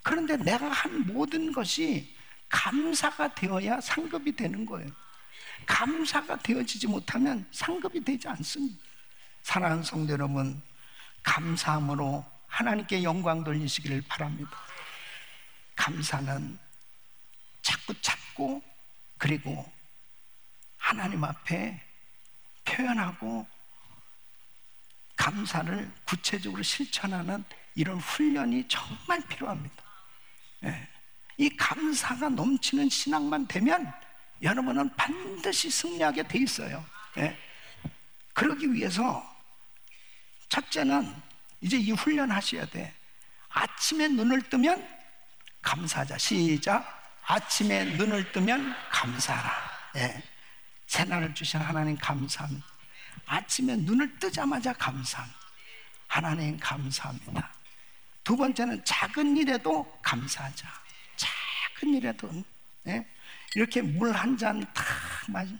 그런데 내가 한 모든 것이 감사가 되어야 상급이 되는 거예요. 감사가 되어지지 못하면 상급이 되지 않습니다. 사랑하는 성도 여러분, 감사함으로 하나님께 영광 돌리시기를 바랍니다. 감사는 자꾸 찾고 그리고 하나님 앞에 표현하고 감사를 구체적으로 실천하는 이런 훈련이 정말 필요합니다. 예. 이 감사가 넘치는 신앙만 되면 여러분은 반드시 승리하게 돼 있어요. 예. 그러기 위해서 첫째는 이제 이 훈련 하셔야 돼. 아침에 눈을 뜨면 감사하자. 시작. 아침에 눈을 뜨면 감사하라. 예. 새날을 주신 하나님 감사합니다. 아침에 눈을 뜨자마자 감사합니다. 하나님 감사합니다. 두 번째는 작은 일에도 감사하자. 작은 일에도, 예? 이렇게 물 한 잔 탁 마시.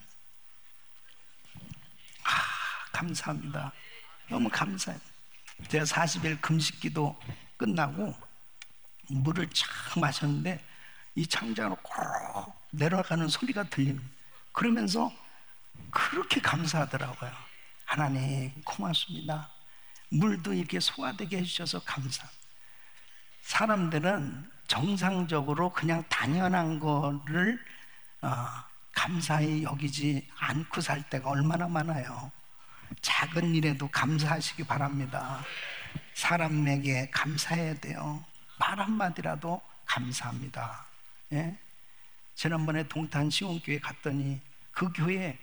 감사합니다. 너무 감사해요. 제가 40일 금식기도 끝나고 물을 쫙 마셨는데 이 창자로 꼭 내려가는 소리가 들리는, 그러면서 그렇게 감사하더라고요. 하나님 고맙습니다. 물도 이렇게 소화되게 해주셔서 감사합니다. 사람들은 정상적으로 그냥 당연한 거를 감사히 여기지 않고 살 때가 얼마나 많아요. 작은 일에도 감사하시기 바랍니다. 사람에게 감사해야 돼요. 말 한마디라도 감사합니다. 예? 지난번에 동탄 시온교회 갔더니 그 교회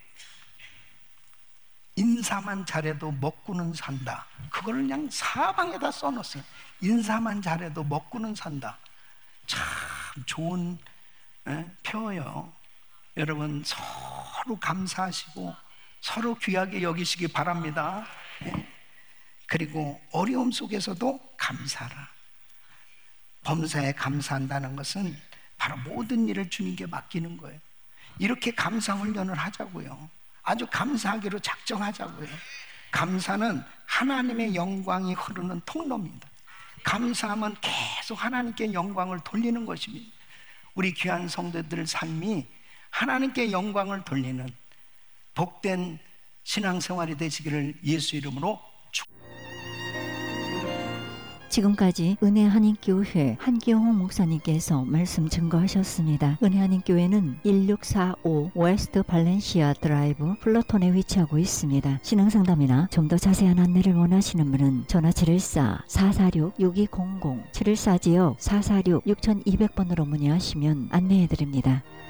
인사만 잘해도 먹고는 산다. 그걸 그냥 사방에다 써놨어요. 인사만 잘해도 먹고는 산다. 참 좋은 표예요. 여러분 서로 감사하시고 서로 귀하게 여기시기 바랍니다. 그리고 어려움 속에서도 감사하라. 범사에 감사한다는 것은 바로 모든 일을 주님께 맡기는 거예요. 이렇게 감사 훈련을 하자고요. 아주 감사하기로 작정하자고요. 감사는 하나님의 영광이 흐르는 통로입니다. 감사하면 계속 하나님께 영광을 돌리는 것입니다. 우리 귀한 성도들 삶이 하나님께 영광을 돌리는 복된 신앙생활이 되시기를 예수 이름으로 축복합니다. 지금까지 은혜한인교회 한기홍 목사님께서 말씀 증거하셨습니다. 은혜한인교회는 1645 웨스트 발렌시아 드라이브 플러톤에 위치하고 있습니다. 신앙상담이나 좀 더 자세한 안내를 원하시는 분은 전화 714-446-6200 714지역 446-6200번으로 문의하시면 안내해드립니다.